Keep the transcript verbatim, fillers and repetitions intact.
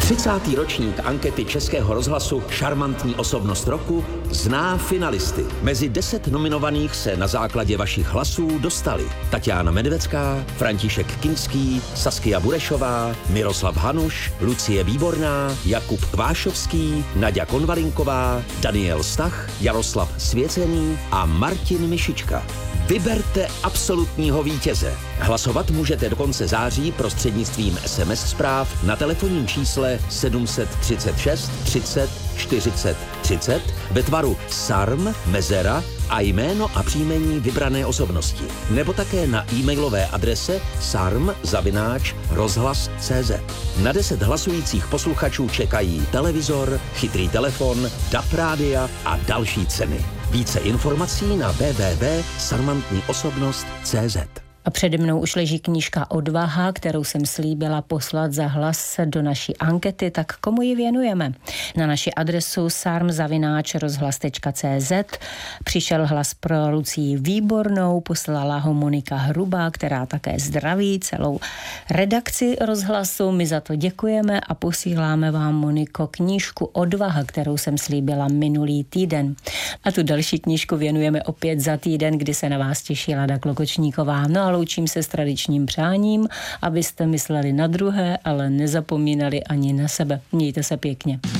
třicátý ročník ankety Českého rozhlasu Šarmantní osobnost roku zná finalisty. Mezi deset nominovaných se na základě vašich hlasů dostali Tatiana Medvecká, František Kinský, Saskia Burešová, Miroslav Hanuš, Lucie Výborná, Jakub Kvášovský, Naďa Konvalinková, Daniel Stach, Jaroslav Svěcený a Martin Mišička. Vyberte absolutního vítěze. Hlasovat můžete do konce září prostřednictvím es em es zpráv na telefonním čísle sedm set třicet šest třicet čtyřicet třicet ve tvaru S A R M, mezera a jméno a příjmení vybrané osobnosti. Nebo také na e-mailové adrese sarm zavináč rozhlas tečka cé zet. Na deset hlasujících posluchačů čekají televizor, chytrý telefon, D A B rádia a další ceny. Více informací na w w w tečka sarmantní osobnost tečka cé zet. A přede mnou už leží knížka Odvaha, kterou jsem slíbila poslat za hlas do naší ankety, tak komu ji věnujeme? Na naši adresu sarm zavináč rozhlas tečka cé zet přišel hlas pro Lucii Výbornou, poslala ho Monika Hrubá, která také zdraví celou redakci rozhlasu. My za to děkujeme a posíláme vám, Moniko, knížku Odvaha, kterou jsem slíbila minulý týden. A tu další knížku věnujeme opět za týden, kdy se na vás těší Lada Klokočníková. No a loučím se s tradičním přáním, abyste mysleli na druhé, ale nezapomínali ani na sebe. Mějte se pěkně.